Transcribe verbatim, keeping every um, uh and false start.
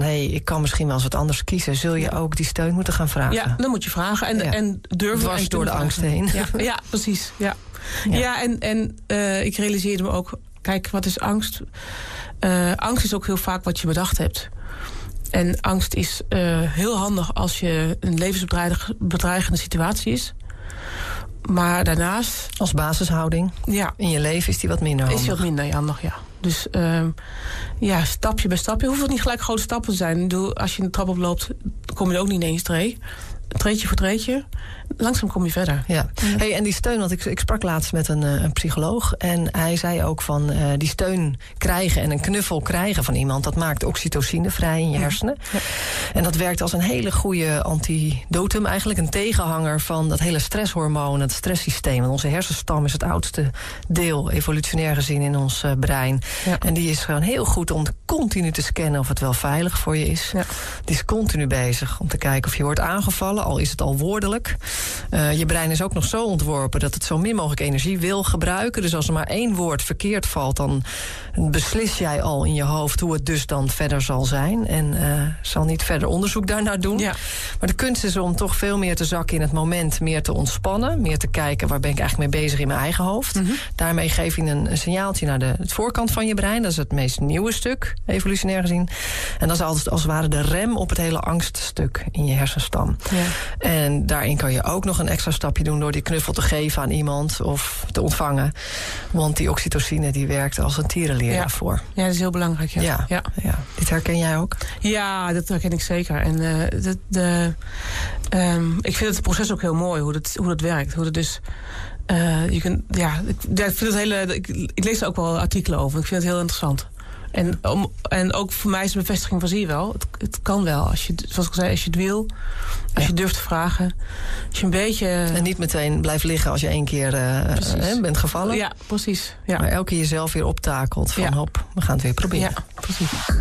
hé, hey, ik kan misschien wel eens wat anders kiezen, zul je ook die steun moeten gaan vragen. Ja, dan moet je vragen en, ja. en durven. Dwars door de vragen. angst heen. Ja, ja precies. Ja, ja. ja en, en uh, ik realiseerde me ook, kijk, wat is angst? Uh, angst is ook heel vaak wat je bedacht hebt. En angst is uh, heel handig als je een levensbedreigende situatie is. Maar daarnaast... Als basishouding ja, in je leven is die wat minder handig. Is die wat minder handig, ja. Dus uh, ja, stapje bij stapje. Hoeft het niet gelijk grote stappen te zijn. Ik bedoel, als je een trap oploopt, kom je er ook niet ineens tree. Treetje voor treetje. Langzaam kom je verder. Ja. Hey, en die steun, want ik, ik sprak laatst met een, uh, een psycholoog. En hij zei ook van uh, die steun krijgen en een knuffel krijgen van iemand, dat maakt oxytocine vrij in je hersenen. Ja. En dat werkt als een hele goede antidotum, eigenlijk een tegenhanger van dat hele stresshormoon, het stresssysteem. Want onze hersenstam is het oudste deel, evolutionair gezien, in ons uh, brein. Ja. En die is gewoon heel goed om continu te scannen of het wel veilig voor je is. Ja. Die is continu bezig om te kijken of je wordt aangevallen, al is het al woordelijk. Uh, je brein is ook nog zo ontworpen dat het zo min mogelijk energie wil gebruiken. Dus als er maar één woord verkeerd valt, dan beslis jij al in je hoofd hoe het dus dan verder zal zijn. En uh, zal niet verder onderzoek daarnaar doen. Ja. Maar de kunst is om toch veel meer te zakken in het moment, meer te ontspannen, meer te kijken waar ben ik eigenlijk mee bezig in mijn eigen hoofd. Mm-hmm. Daarmee geef je een, een signaaltje naar de het voorkant van je brein. Dat is het meest nieuwe stuk, evolutionair gezien. En dat is als, als het ware de rem op het hele angststuk in je hersenstam. Ja. En daarin kan je ook nog een extra stapje doen door die knuffel te geven aan iemand of te ontvangen. Want die oxytocine die werkt als een tierenleer ja. daarvoor. Ja, dat is heel belangrijk. Ja. Ja, ja. ja. Dit herken jij ook? Ja, dat herken ik zeker. En uh, de, de, um, ik vind het proces ook heel mooi, hoe dat, hoe dat werkt. Hoe dat dus... Uh, je kunt, ja, ik, ik, vind het hele, ik, ik lees er ook wel artikelen over. Ik vind het heel interessant. En, om, en ook voor mij is de bevestiging van zie je wel. Het, het kan wel. Als je, zoals ik al zei, als je het wil. Als ja. je durft te vragen. Als je een beetje... En niet meteen blijft liggen als je één keer uh, uh, bent gevallen. Ja, precies. Ja. Maar elke keer jezelf weer optakelt. Van ja. hop, we gaan het weer proberen. Ja, precies.